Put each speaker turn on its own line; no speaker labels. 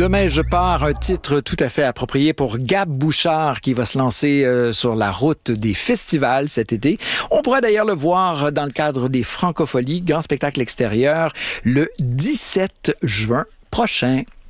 Demain, je pars, un titre tout à fait approprié pour Gab Bouchard qui va se lancer sur la route des festivals cet été. On pourra d'ailleurs le voir dans le cadre des Francopholies, grand spectacle extérieur, le 17 juin prochain.